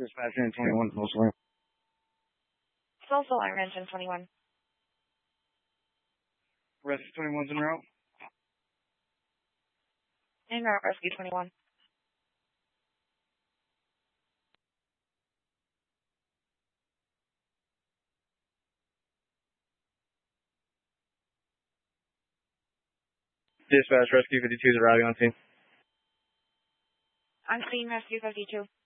Dispatch in 21, false alarm. False alarm, engine 21. Rescue 21's en route. En route, rescue 21. Dispatch, Rescue 52 is arriving on scene. On scene, rescue 52.